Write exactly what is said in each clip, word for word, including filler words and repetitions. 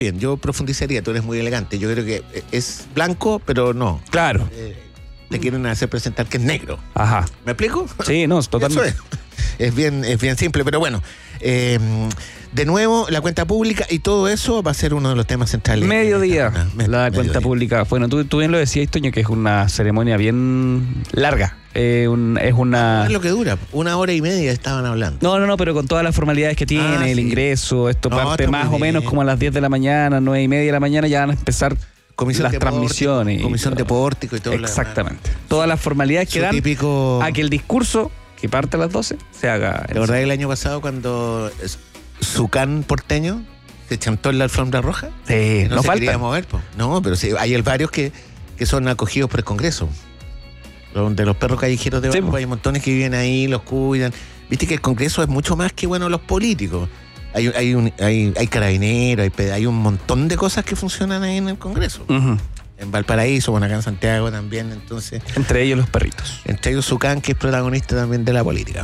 Bien, yo profundizaría, tú eres muy elegante. Yo creo que es blanco, pero no. Claro. Eh, te quieren hacer presentar que es negro. Ajá. ¿Me explico? Sí, no, totalmente. Eso es. Es bien, es bien simple, pero bueno. Eh, de nuevo, la cuenta pública y todo eso va a ser uno de los temas centrales. Mediodía, esta, me, la mediodía. cuenta pública. Bueno, tú, tú bien lo decías, Toño, que es una ceremonia bien larga. Eh, un, es una... Es lo que dura, una hora y media estaban hablando. No, no, no, pero con todas las formalidades que tiene, Ah, el sí. ingreso, esto No, parte está más muy o menos bien. como a las diez de la mañana, nueve y media de la mañana, ya van a empezar Comisión las de pórtico, transmisiones. y Comisión de todo. pórtico y todo lo Exactamente. Todas las formalidades Su que dan típico... a que el discurso, que parte a las doce, se haga. ¿Te acordás el año pasado cuando Zucán porteño se chantó en la alfombra roja? Sí, Que no, no se falta. quería mover, po. No, pero sí, hay varios que, que son acogidos por el Congreso. Donde los perros callejeros de Sí, Valpo, po. hay montones que viven ahí, los cuidan. Viste que el Congreso es mucho más que, bueno, los políticos. Hay, hay, un, hay, hay carabineros, hay, pe- hay un montón de cosas que funcionan ahí en el Congreso. Ujú. En Valparaíso, bueno, acá en Santiago también, entonces... Entre ellos los perritos. Entre ellos Zucán, que es protagonista también de la política.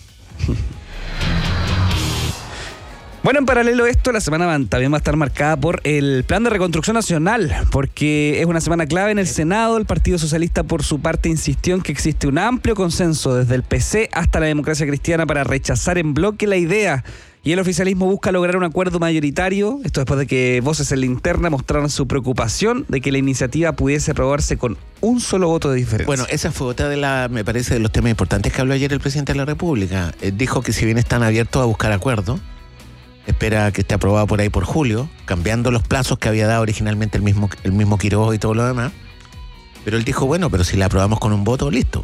Bueno, en paralelo a esto, la semana va- también va a estar marcada por el Plan de Reconstrucción Nacional, porque es una semana clave en el Senado. El Partido Socialista, por su parte, insistió en que existe un amplio consenso desde el P C hasta la Democracia Cristiana para rechazar en bloque la idea. Y el oficialismo busca lograr un acuerdo mayoritario, esto después de que voces en la interna mostraron su preocupación de que la iniciativa pudiese aprobarse con un solo voto de diferencia. Bueno, esa fue otra de la, me parece, de los temas importantes que habló ayer el presidente de la República. Eh, dijo que si bien están abiertos a buscar acuerdos, espera que esté aprobado por ahí por julio, cambiando los plazos que había dado originalmente el mismo, el mismo Quiroz y todo lo demás. Pero él dijo, bueno, pero si la aprobamos con un voto, listo.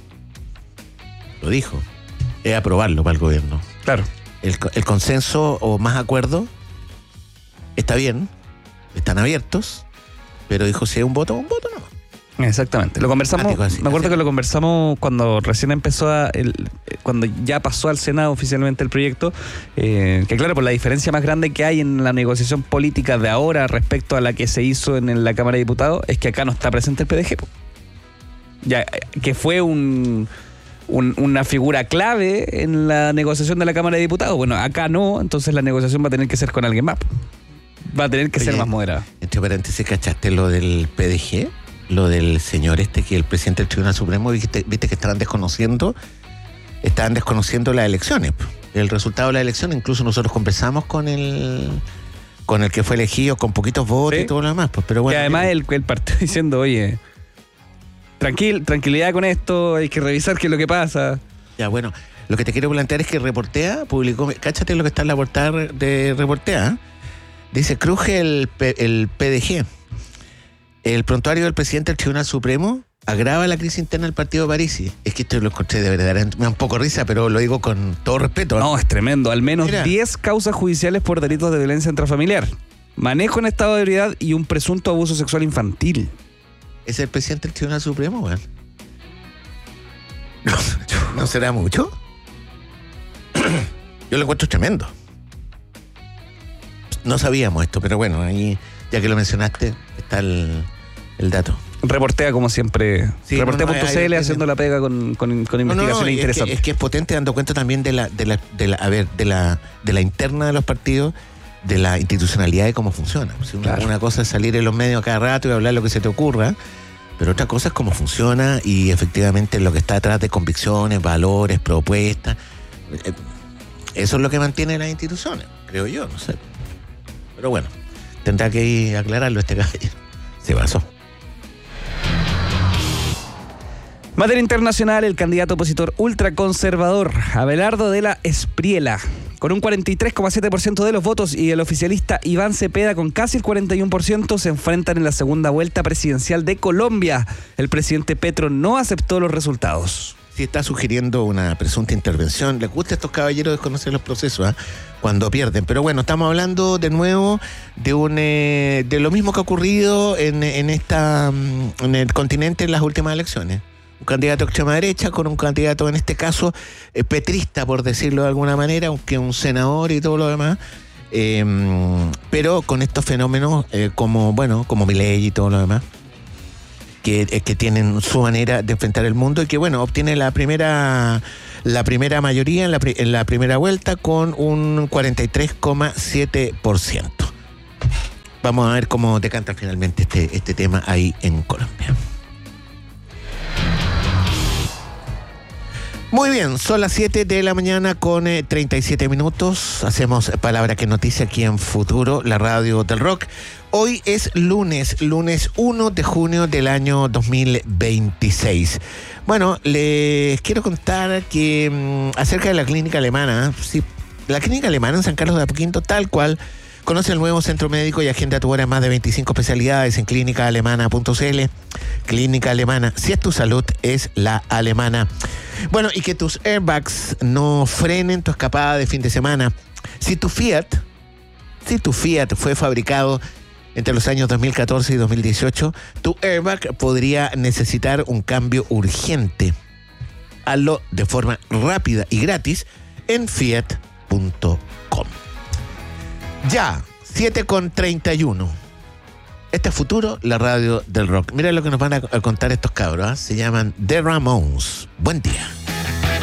Lo dijo. Es aprobarlo para el gobierno. Claro. El, el consenso o más acuerdo está bien, están abiertos, pero dijo, si es un voto, un voto no. Exactamente. Lo conversamos, Ático, así, me acuerdo así. que lo conversamos cuando recién empezó a el, cuando ya pasó al Senado oficialmente el proyecto, eh, que claro, por la diferencia más grande que hay en la negociación política de ahora respecto a la que se hizo en, en la Cámara de Diputados, es que acá no está presente el P D G, po. Ya, eh, que fue un, un- una figura clave en la negociación de la Cámara de Diputados. Bueno, acá no, entonces la negociación va a tener que ser con alguien más, po. Va a tener que Oye, ser más moderada. Entre paréntesis, ¿cachaste lo del P D G? Lo del señor este que el presidente del Tribunal Supremo, viste, viste que estaban desconociendo, estaban desconociendo las elecciones. El resultado de la elección, incluso nosotros conversamos con el con el que fue elegido con poquitos votos Sí. y todo lo demás. Pues, pero bueno, y además el, el partido diciendo, oye, tranquil, tranquilidad con esto, hay que revisar qué es lo que pasa. ya bueno, lo que te quiero plantear es que Reportea publicó, cáchate lo que está en la portada de Reportea, ¿eh? Dice, cruje el, P- el P D G. El prontuario del presidente del Tribunal Supremo agrava la crisis interna del partido Parisi. Es que esto lo encontré de verdad, me da un poco risa, pero lo digo con todo respeto. No, es tremendo. Al menos Mira. diez causas judiciales por delitos de violencia intrafamiliar, manejo en estado de ebriedad y un presunto abuso sexual infantil. ¿Es el presidente del Tribunal Supremo, weón? ¿No, ¿No será mucho? Yo lo encuentro tremendo. No sabíamos esto, pero bueno, ahí, ya que lo mencionaste, está el, el dato. Reportea como siempre. Sí, Reportea punto no, no, C L hay- haciendo la pega con, con, con No, no, no, investigaciones y es que, interesantes. es que es potente dando cuenta también de la, de la, de la, a ver, de la, de la interna de los partidos, de la institucionalidad de cómo funciona. Si una, Claro. una cosa es salir en los medios cada rato y hablar lo que se te ocurra, pero otra cosa es cómo funciona y efectivamente lo que está detrás de convicciones, valores, propuestas. Eh, Eso es lo que mantiene las instituciones, creo yo, no sé. Pero bueno, tendrá que ir a aclararlo este caballero. Se pasó. Materia internacional, el candidato opositor ultraconservador, Abelardo de la Espriella, con un cuarenta y tres coma siete por ciento de los votos, y el oficialista Iván Cepeda con casi el cuarenta y uno por ciento, se enfrentan en la segunda vuelta presidencial de Colombia. El presidente Petro no aceptó los resultados. Sí, está sugiriendo una presunta intervención. Les gusta a estos caballeros desconocer los procesos, ¿eh? Cuando pierden. Pero bueno, estamos hablando de nuevo de un eh, de lo mismo que ha ocurrido en, en esta mm, en el continente en las últimas elecciones. Un candidato de extrema derecha con un candidato, en este caso, eh, petrista, por decirlo de alguna manera, aunque un senador y todo lo demás. Eh, pero con estos fenómenos eh, como, bueno, como Milei y todo lo demás. Que, que tienen su manera de enfrentar el mundo y que, bueno, obtiene la primera la primera mayoría en la, en la primera vuelta con un cuarenta y tres coma siete por ciento. Vamos a ver cómo decanta finalmente este, este tema ahí en Colombia. Muy bien, son las siete de la mañana con eh, treinta y siete minutos. Hacemos Palabra que Noticia aquí en Futuro, la radio del rock. Hoy es lunes, lunes uno de junio del año dos mil veintiséis. Bueno, les quiero contar que mmm, acerca de la clínica alemana, sí, la clínica alemana en San Carlos de Apoquindo, tal cual. Conoce el nuevo centro médico y agenda tu hora en más de veinticinco especialidades en clínica alemana punto c l. Clínica Alemana, si es tu salud, es la alemana. Bueno, y que tus airbags no frenen tu escapada de fin de semana. Si tu Fiat, si tu Fiat fue fabricado entre los años dos mil catorce y dos mil dieciocho, tu airbag podría necesitar un cambio urgente. Hazlo de forma rápida y gratis en fiat punto com. Ya, siete con treinta y uno. Este es Futuro, la radio del rock. Mira lo que nos van a contar estos cabros, ¿eh? Se llaman The Ramones. Buen día.